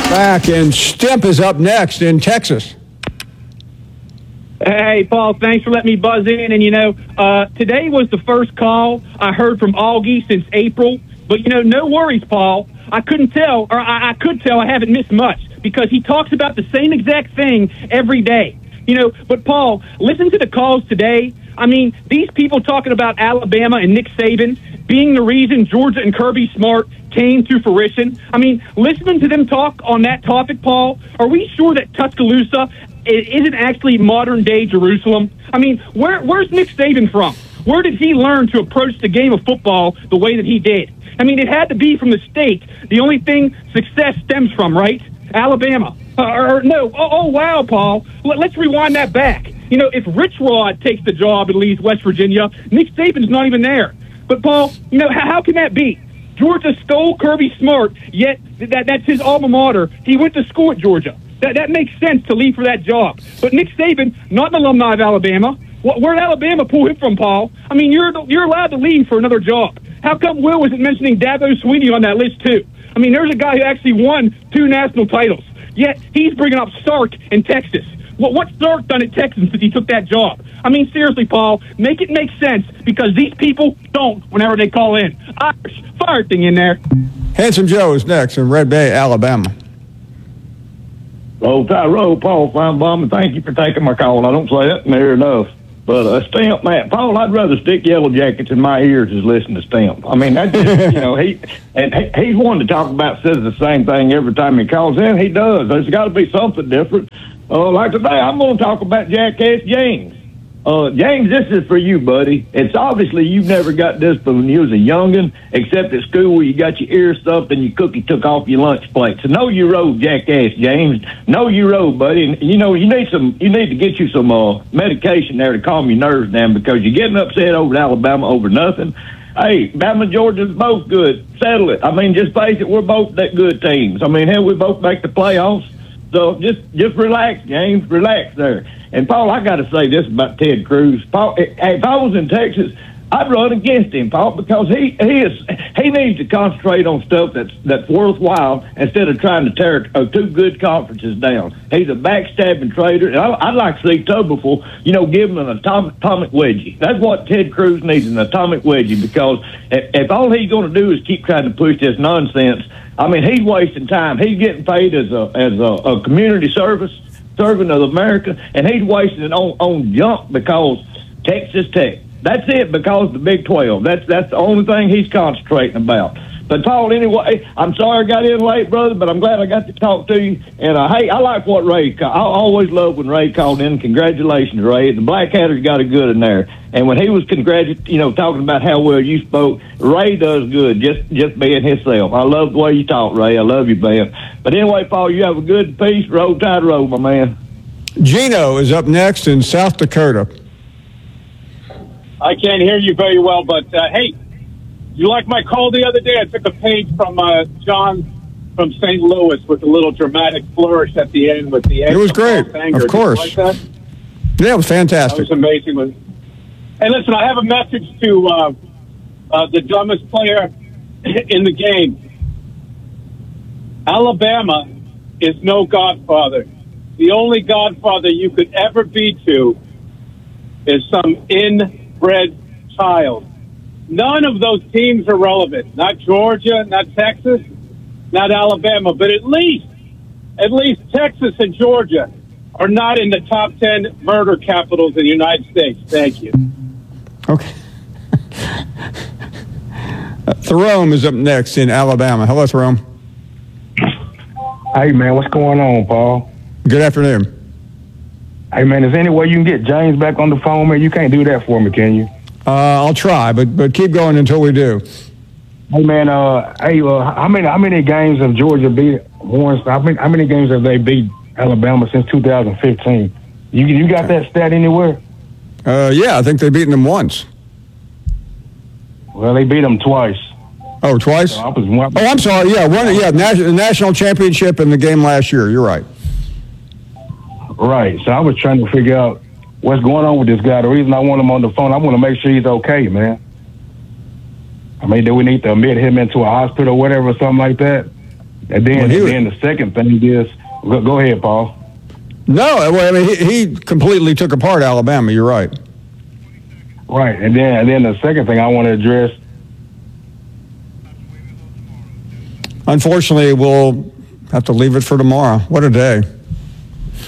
Back, and Stimp is up next in Texas. Hey, Paul, thanks for letting me buzz in. And, today was the first call I heard from Augie since April. But, no worries, Paul. I couldn't tell, or I could tell I haven't missed much because he talks about the same exact thing every day. But, Paul, listen to the calls today. I mean, these people talking about Alabama and Nick Saban being the reason Georgia and Kirby Smart came to fruition. I mean, listening to them talk on that topic, Paul, are we sure that Tuscaloosa isn't actually modern-day Jerusalem? I mean, where's Nick Saban from? Where did he learn to approach the game of football the way that he did? I mean, it had to be from the state. The only thing success stems from, right? Alabama. Wow, Paul. Let's rewind that back. If Rich Rod takes the job and leaves West Virginia, Nick Saban's not even there. But, Paul, how can that be? Georgia stole Kirby Smart, yet that's his alma mater. He went to school at Georgia. That makes sense to leave for that job. But Nick Saban, not an alumni of Alabama. Where'd Alabama pull him from, Paul? I mean, you're allowed to leave for another job. How come Will wasn't mentioning Dabo Swinney on that list, too? I mean, there's a guy who actually won 2 national titles, yet he's bringing up Sark in Texas. What's Sark done at Texas since he took that job? I mean, seriously, Paul, make it make sense because these people don't whenever they call in. Irish, fire thing in there. Handsome Joe is next in Red Bay, Alabama. Roll Tide, roll, Paul Feinbaum, and thank you for taking my call. I don't say that near enough. But Stamp, man, Paul, I'd rather stick Yellow Jackets in my ears as listen to Stamp. I mean, that just, he's one to talk about, says the same thing every time he calls in. He does. There's got to be something different. Like today, I'm going to talk about Jackass James. James, this is for you, buddy. It's obviously you've never got discipline when you was a youngin', except at school where you got your ears stuffed and your cookie took off your lunch plate. So know you rode, Jackass James. Know you rode, buddy. And you need to get you some medication there to calm your nerves down because you're getting upset over Alabama over nothing. Hey, Bama, Georgia's both good. Settle it. I mean, just face it, we're both that good teams. I mean, hell, we both make the playoffs. So just relax, James. Relax there. And, Paul, I got to say this about Ted Cruz. Paul, if I was in Texas, I'd run against him, Paul, because he needs to concentrate on stuff that's worthwhile instead of trying to tear 2 good conferences down. He's a backstabbing traitor. And I'd like to see Tuberville, give him an atomic wedgie. That's what Ted Cruz needs, an atomic wedgie, because if all he's going to do is keep trying to push this nonsense, I mean, he's wasting time. He's getting paid as a community servant of America, and he's wasting it on junk because Texas Tech. That's it, because the Big 12. That's the only thing he's concentrating about. But, Paul, anyway, I'm sorry I got in late, brother, but I'm glad I got to talk to you. And, hey, I like what Ray called. I always love when Ray called in. Congratulations, Ray. The Black Hatters got it good in there. And when he was talking about how well you spoke, Ray does good, just being himself. I love the way you talk, Ray. I love you, man. But anyway, Paul, you have a good peace. Roll Tide, roll, my man. Gino is up next in South Dakota. I can't hear you very well, but, hey, you like my call the other day? I took a page from John from St. Louis with a little dramatic flourish at the end with the... It was great, of course. Did you like that? Yeah, it was fantastic. That was amazing. Hey, listen, I have a message to the dumbest player in the game. Alabama is no godfather. The only godfather you could ever be to is some inbred child. None of those teams are relevant. Not Georgia, not Texas, not Alabama, but at least Texas and Georgia are not in the top 10 murder capitals in the United States. Thank you. Okay. Therome is up next in Alabama. Hello, Therome. Hey, man, what's going on, Paul? Good afternoon. Hey, man, is there any way you can get James back on the phone, man? You can't do that for me, can you? I'll try, but keep going until we do. Hey, man, how many games have Georgia beat Warren? How many games have they beat Alabama since 2015? You got that stat anywhere? Yeah, I think they've beaten them once. Well, they beat them twice. Oh, twice? So I'm sorry. Yeah, the national championship and the game last year. You're right. Right. So I was trying to figure out what's going on with this guy. The reason I want him on the phone, I want to make sure he's okay, man. I mean, do we need to admit him into a hospital or whatever, or something like that? And then, Well, then the second thing is, go ahead, Paul. No, well, I mean, he completely took apart Alabama. You're right. Right, and then the second thing I want to address. Unfortunately, we'll have to leave it for tomorrow. What a day.